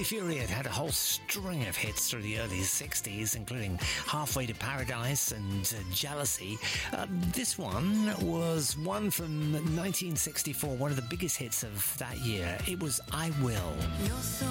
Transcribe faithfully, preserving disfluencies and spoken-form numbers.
Billy Fury had had a whole string of hits through the early sixties, including Halfway to Paradise and uh, Jealousy. Uh, this one was one from nineteen sixty-four, one of the biggest hits of that year. It was I Will. You're so